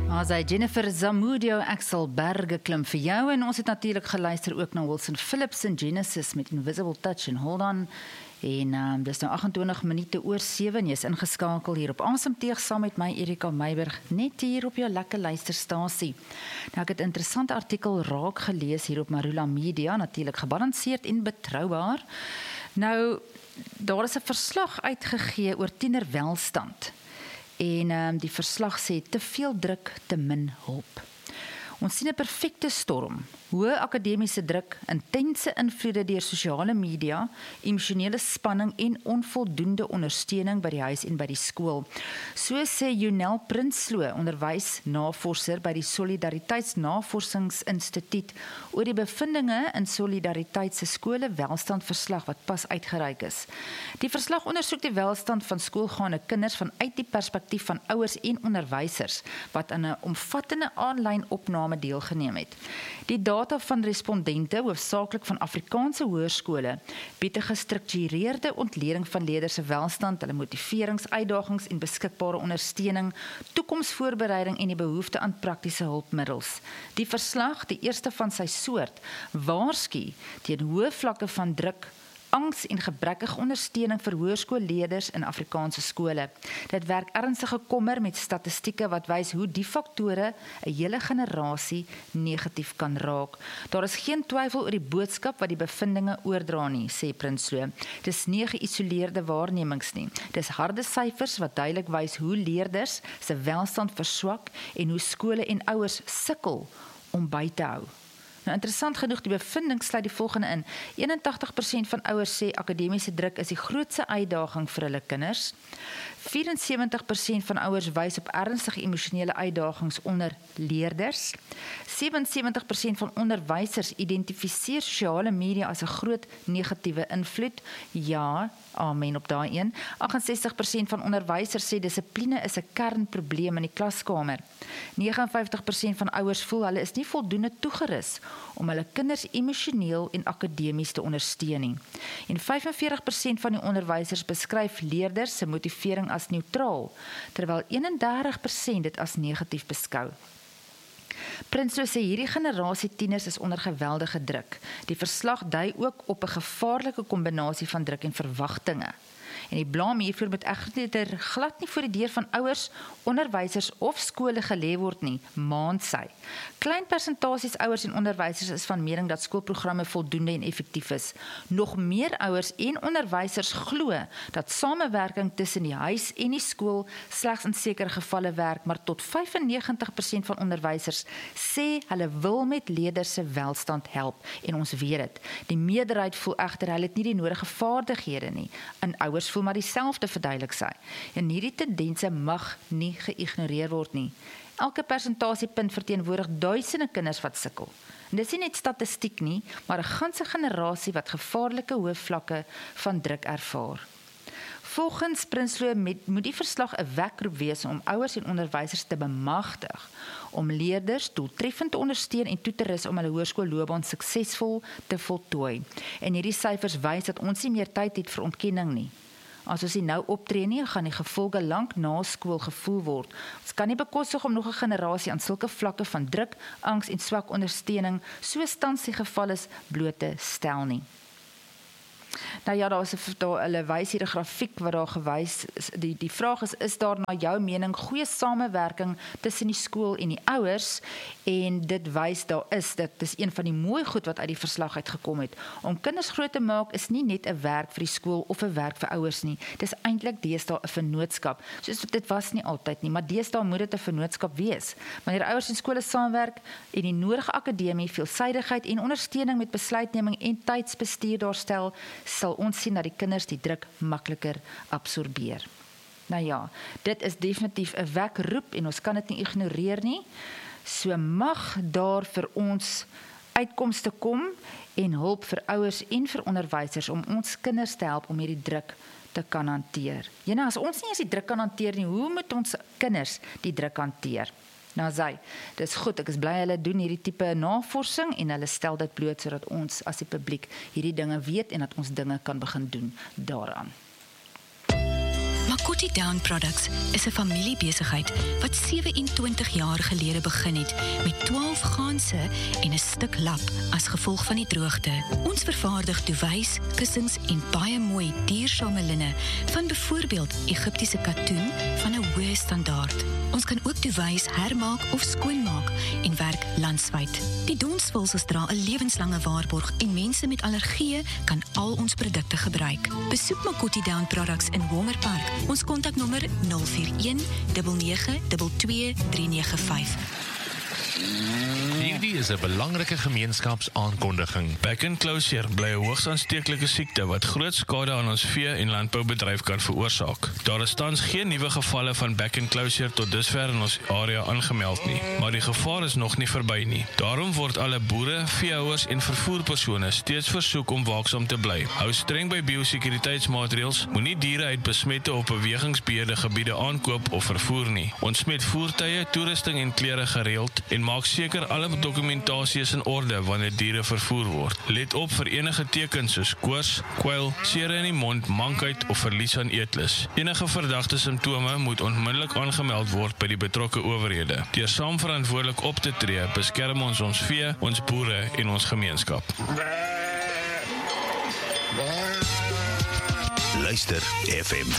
As hy Jennifer Zamudio, Axel Berge klim vir jou en ons het natuurlik geluister ook na Wilson Phillips in Genesis met Invisible Touch en Hold On. En dis nou 28 minute oor 7 en jy is ingeskakel hier op Asemteug saam met my Erika Meiburg, net hier op jou lekker luisterstasie. Nou ek het 'n interessante artikel raak gelees hier op Marula Media, natuurlik gebalanseerd en betroubaar. Nou, daar is 'n verslag uitgegee oor tienerwelstand. En die verslag sê te veel druk, te min hulp. Ons sien 'n perfekte storm. Hoë akademiese druk, intense invloede deur sosiale media, emosionele spanning en onvoldoende ondersteuning by die huis en by die skool. So sê Jonel Prinsloo, onderwysnavorser by die Solidariteitsnavorsingsinstituut oor die bevindinge in Solidariteit se skole welstandverslag wat pas uitgereik is. Die verslag ondersoek die welstand van skoolgaande kinders vanuit die perspektief van ouers en onderwysers wat aan 'n omvattende aanlyn opname deelgeneem het. Die data van respondente, hoofsaaklik van Afrikaanse hoërskole, bied 'n gestruktureerde ontleding van leerders se welstand, hulle motiverings, uitdagings en beskikbare ondersteuning, toekomsvoorbereiding en die behoefte aan praktiese hulpmiddels. Die verslag, die eerste van sy soort, waarsku teen hoë vlakke van druk, angs en gebrekkige ondersteuning vir hoërskoolleerders in Afrikaanse skole. Dit werk ernstige kommer met statistieke wat wys hoe die faktore 'n hele generasie negatief kan raak. Daar is geen twyfel oor die boodskap wat die bevindinge oordra nie, sê Prinsloo. Dis nie geïsoleerde waarnemings nie. Dis harde syfers wat duidelik wys hoe leerders se welstand verswak en hoe skole en ouers sukkel om by te hou. Nou, interessant genoeg, die bevinding sluit die volgende in. 81% van ouers sê akademiese druk is die grootste uitdaging vir hulle kinders. 74% van ouers wys op ernstige emosionele uitdagings onder leerders. 77% van onderwysers identifiseer sosiale media as 'n groot negatiewe invloed. Ja, amen op daai een. 68% van onderwysers sê dissipline is 'n kernprobleem in die klaskamer. 59% van ouers voel hulle is nie voldoende toegerus om hulle kinders emosioneel en akademies te ondersteun nie. En 45% van die onderwysers beskryf leerders se motivering as neutraal, terwyl 31% dit as negatief beskou. Prinsloo sê hierdie generasie tieners is onder geweldige druk. Die verslag dui ook op 'n gevaarlike kombinasie van druk en verwagtinge. En die blame hiervoor moet egter glad nie voor die deur van ouers, onderwysers of skole gelê word nie, maand sy. Klein persentasies ouers en onderwysers is van mening dat skoolprogramme voldoende en effektief is. Nog meer ouers en onderwysers glo dat samewerking tussen die huis en die skool slegs in sekere gevalle werk, maar tot 95% van onderwysers sê hulle wil met leerders se welstand help en ons weet dit. Die meerderheid voel egter hulle het nie die nodige vaardighede nie. En ouers voel maar dieselfde, verduidelik sy. En hierdie tendense mag nie geïgnoreer word nie. Elke persentasiepunt verteenwoordig duisende kinders wat sukkel. En dis nie net statistiek nie, maar 'n ganse generasie wat gevaarlike hoë vlakke van druk ervaar. Volgens Prinsloo moet die verslag 'n wekroep wees om ouers en onderwysers te bemagtig om leerders doeltreffend te ondersteun en toe te rus om hulle hoërskoolloopbaan suksesvol te voltooi. En hierdie syfers wys dat ons nie meer tyd het vir ontkenning nie. As ons nie nou optree nie, gaan die gevolge lank na skool gevoel word. Ons kan nie bekostig om nog 'n generasie aan sulke vlakke van druk, angs en swak ondersteuning, soos tans die geval is, bloot te stel nie. Nou ja, hulle wys hier 'n grafiek wat daar gewys is. Die vraag is daar na jou mening goeie samewerking tussen die skool en die ouers? En dit wys dit is een van die mooi goed wat uit die verslag uitgekom het. Om kinders groot te maak is nie net 'n werk vir die skool of 'n werk vir ouers nie. Dis eintlik deesdae 'n vennootskap. Soos dit was nie altyd nie, maar deesdae moet dit 'n vennootskap wees. Wanneer ouers en skole saamwerk en die nodige akademie, veelsidigheid en ondersteuning met besluitneming en tydsbestuur daarstel, sal ons sien dat die kinders die druk makliker absorbeer. Nou ja, dit is definitief 'n wekroep en ons kan dit nie ignoreer nie. So mag daar vir ons uitkomste kom en hulp vir ouers en vir onderwysers om ons kinders te help om hierdie druk te kan hanteer. As ons nie eens die druk kan hanteer nie, hoe moet ons kinders die druk hanteer? Nou sê, dis goed, ek is bly hulle doen hierdie tipe navorsing en hulle stel dit bloot sodat ons as die publiek hierdie dinge weet en dat ons dinge kan begin doen daaraan. Makoti Down Products is 'n familiebesigheid wat 27 jaar gelede begin het met 12 ganse en 'n stuk lap as gevolg van die droogte. Ons vervaardig duvets, kussings en baie mooi duursame linne van byvoorbeeld Egiptiese katoen van 'n hoë standaard. Ons kan ook duvets hermaak of skoonmaak en werk landwyd. Die donsvulsels dra 'n lewenslange waarborg en mense met allergieë kan al ons produkte gebruik. Besoek Makoti Down Products in Wongerpark. Ons kontaknommer 041 9922 395. Hierdie is 'n belangrike gemeenskapsaankondiging. Back and closure bly 'n hoogs aansteeklike siekte wat groot skade aan ons vee- en landboubedryf kan veroorsaak. Daar is tans geen nuwe gevalle van back and closure tot dusver in ons area aangemeld nie, maar die gevaar is nog nie verby nie. Daarom word alle boere, veehouers en vervoerpersone steeds versoek om waaksaam te bly. Hou streng by biosekuriteitsmaatreëls, moenie diere uit besmette of bewegingsbeheerde gebiede aankoop of vervoer nie. Ontsmet voertuie, toerusting en klere gereeld en maak seker alle dokumentasie is in orde wanneer diere vervoer word. Let op vir enige tekens soos koors, kwyl, seere in die mond, mankheid of verlies aan eetlus. Enige verdagte simptome moet onmiddellik aangemeld word by die betrokke owerhede. Deur saam verantwoordelik op te tree, beskerm ons vee, ons boere en ons gemeenskap. Luister FM.